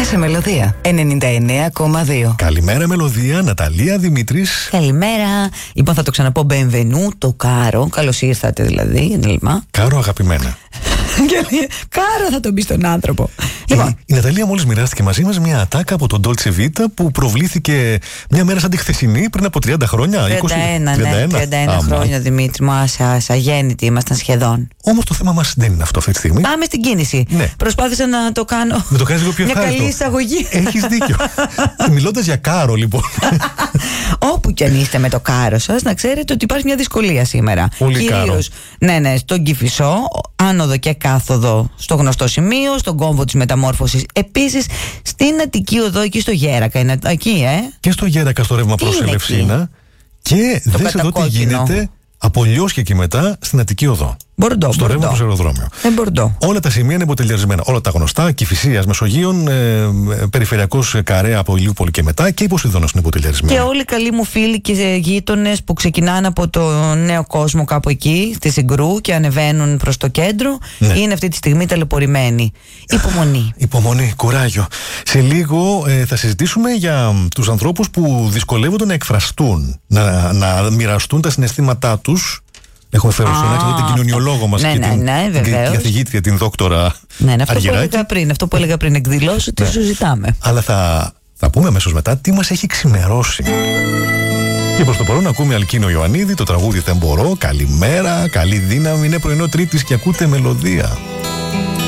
σε Μελωδία 99,2. Καλημέρα Μελωδία, Ναταλία Δημήτρης. Καλημέρα. Λοιπόν, θα το ξαναπώ. Benvenuto, Κάρο. Καλώς ήρθατε δηλαδή. Κάρο, αγαπημένα. Κάρο θα τον πει στον άνθρωπο. Λοιπόν. Η Ναταλία μόλις μοιράστηκε μαζί μας μια ατάκα από τον Dolce Vita που προβλήθηκε μια μέρα σαν τη χθεσινή πριν από 30 χρόνια. 31 χρόνια, Δημήτρη μου, αγέννητοι ήμασταν σχεδόν. Όμως το θέμα μας δεν είναι αυτό αυτή τη στιγμή. Πάμε στην κίνηση. Ναι. Προσπάθησα να το κάνω. Να το κάνεις λίγο πιο μια ευχάριστο. καλή εισαγωγή. Έχεις δίκιο. Μιλώντας για Κάρο, λοιπόν. Όπου κι αν είστε με το Κάρο σας, να ξέρετε ότι υπάρχει μια δυσκολία σήμερα. Πολύ Κυρίως, ναι, στον Κηφισό, άνοδο και κάθοδο στο γνωστό σημείο, στον κόμβο της μεταμόρφωσης. Επίσης, στην Αττική Οδό, εκεί στο Γέρακα. Είναι εκεί, Και στο Γέρακα, στο ρεύμα προς Ελευσίνα. Και δες εδώ τι γίνεται από Λιώσια και μετά στην Αττική Οδό. Μπορντό. Στο ρεύμα προς αεροδρόμιο. Μπορντό. Όλα τα σημεία είναι υποτελειαρισμένα. Όλα τα γνωστά. Κηφισίας, Μεσογείων, Περιφερειακός Καρέα από Ηλιούπολη και μετά και η Ποσειδώνος είναι υποτελειαρισμένη. Και όλοι οι καλοί μου φίλοι και γείτονες που ξεκινάνε από το Νέο Κόσμο κάπου εκεί, στη Συγκρού και ανεβαίνουν προς το κέντρο, είναι αυτή τη στιγμή ταλαιπωρημένοι. Υπομονή. Υπομονή, κουράγιο. Σε λίγο θα συζητήσουμε για τους ανθρώπους που δυσκολεύονται να εκφραστούν, να μοιραστούν τα συναισθήματά τους. Έχουμε φέρει στον άξονα την κοινωνιολόγο μας και την καθηγήτρια, την δόκτορα Αργυράκη. Αυτό που έλεγα πριν, εκδηλώσει ότι σου ζητάμε. Αλλά θα πούμε αμέσως μετά τι μας έχει ξημερώσει. Και προς το παρόν ακούμε Αλκίνο Ιωαννίδη, το τραγούδι «Δεν μπορώ». Καλημέρα, καλή δύναμη, είναι πρωινό Τρίτης και ακούτε Μελωδία.